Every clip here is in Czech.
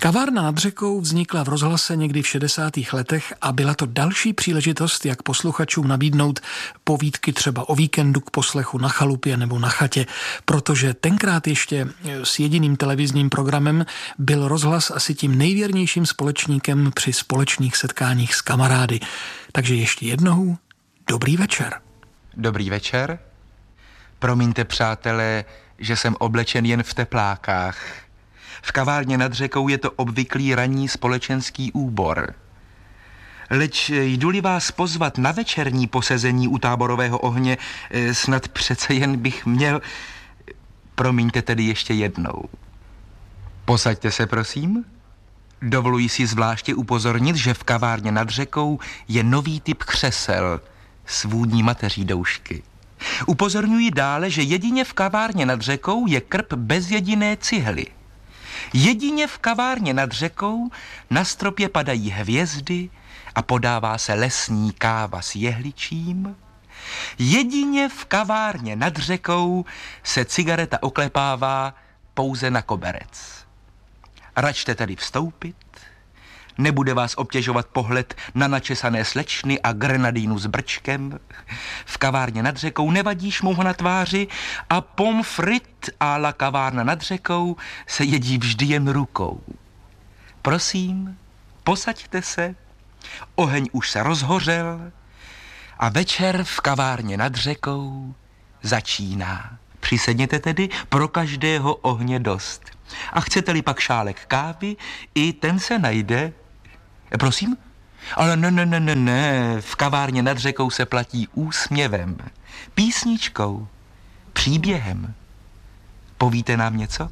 Kavárna nad řekou vznikla v rozhlase někdy v 60. letech a byla to další příležitost, jak posluchačům nabídnout povídky třeba o víkendu k poslechu na chalupě nebo na chatě, protože tenkrát ještě s jediným televizním programem byl rozhlas asi tím nejvěrnějším společníkem při společných setkáních s kamarády. Takže ještě jednou dobrý večer. Dobrý večer. Promiňte, přátelé, že jsem oblečen jen v teplákách. V kavárně nad řekou je to obvyklý ranní společenský úbor. Leč jdu-li vás pozvat na večerní posezení u táborového ohně, snad přece jen bych měl... Promiňte tedy ještě jednou. Posaďte se, prosím. Dovoluji si zvláště upozornit, že v kavárně nad řekou je nový typ křesel s vůní mateří doušky. Upozorňuji dále, že jedině v kavárně nad řekou je krb bez jediné cihly. Jedině v kavárně nad řekou na stropě padají hvězdy a podává se lesní káva s jehličím. Jedině v kavárně nad řekou se cigareta oklepává pouze na koberec. Račte tedy vstoupit, nebude vás obtěžovat pohled na načesané slečny a grenadínu s brčkem. V kavárně nad řekou nevadí šmouha na tváři a pommes frites a la kavárna nad řekou se jedí vždy jen rukou. Prosím, posaďte se, oheň už se rozhořel a večer v kavárně nad řekou začíná. Přisedněte tedy, pro každého ohně dost. A chcete-li pak šálek kávy, i ten se najde. Prosím? Ale ne, v kavárně nad řekou se platí úsměvem, písničkou, příběhem. Povíte nám něco?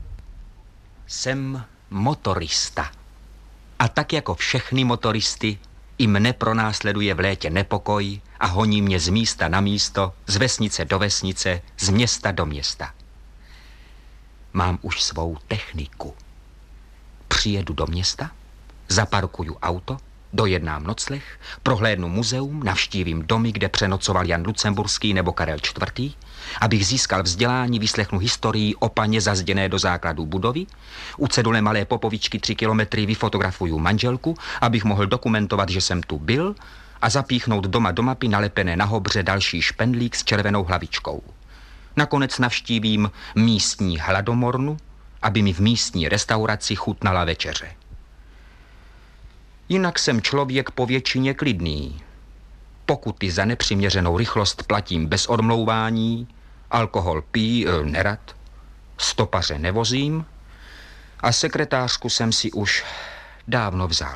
Jsem motorista. A tak jako všechny motoristy, i mne pronásleduje v létě nepokoj a honí mě z místa na místo, z vesnice do vesnice, z města do města. Mám už svou techniku. Přijedu do města, zaparkuju auto, dojednám nocleh, prohlédnu muzeum, navštívím domy, kde přenocoval Jan Lucemburský nebo Karel IV., abych získal vzdělání, vyslechnu historii o paně zazděné do základů budovy, u cedule Malé Popovičky 3 kilometry vyfotografuju manželku, abych mohl dokumentovat, že jsem tu byl, a zapíchnout doma do mapy nalepené na hobře další špendlík s červenou hlavičkou. Nakonec navštívím místní hladomornu, aby mi v místní restauraci chutnala večeře. Jinak jsem člověk povětšině klidný. Pokuty za nepřiměřenou rychlost platím bez odmlouvání, alkohol nerad, stopaře nevozím a sekretářku jsem si už dávno vzal.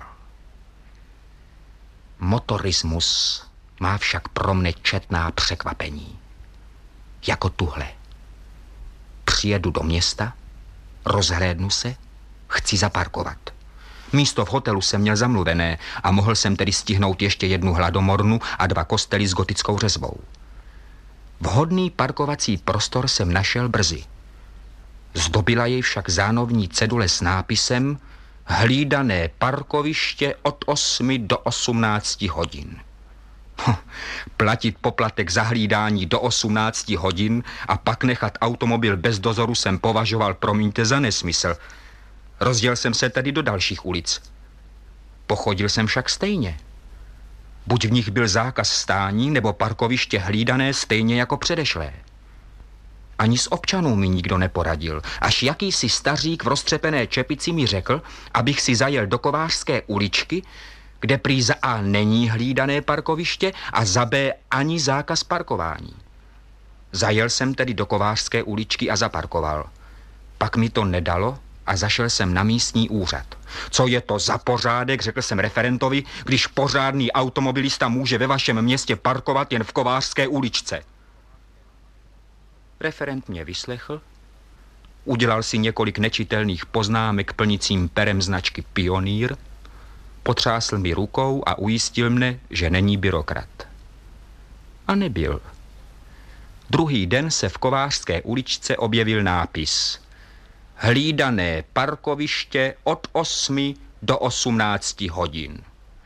Motorismus má však pro mne četná překvapení. Jako tuhle. Přijedu do města, rozhlédnu se, chci zaparkovat. Místo v hotelu jsem měl zamluvené a mohl jsem tedy stihnout ještě jednu hladomornu a 2 kostely s gotickou řezbou. Vhodný parkovací prostor jsem našel brzy. Zdobila jej však zánovní cedule s nápisem Hlídané parkoviště od 8 do 18 hodin. Platit poplatek za hlídání do 18 hodin a pak nechat automobil bez dozoru jsem považoval, promiňte, za nesmysl. Rozděl jsem se tedy do dalších ulic. Pochodil jsem však stejně. Buď v nich byl zákaz stání, nebo parkoviště hlídané stejně jako předešlé. Ani z občanů mi nikdo neporadil, až jakýsi stařík v roztřepené čepici mi řekl, abych si zajel do Kovářské uličky, kde prý za A není hlídané parkoviště a za B ani zákaz parkování. Zajel jsem tedy do Kovářské uličky a zaparkoval. Pak mi to nedalo a zašel jsem na místní úřad. Co je to za pořádek, řekl jsem referentovi, když pořádný automobilista může ve vašem městě parkovat jen v Kovářské uličce. Referent mě vyslechl, udělal si několik nečitelných poznámek plnicím perem značky Pionýr, potřásl mi rukou a ujistil mne, že není byrokrat. A nebyl. Druhý den se v Kovářské uličce objevil nápis Hlídané parkoviště od 8 do 18 hodin.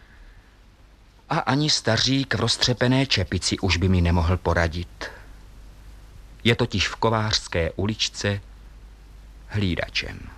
A ani stařík v roztřepené čepici už by mi nemohl poradit. Je totiž v Kovářské uličce hlídačem.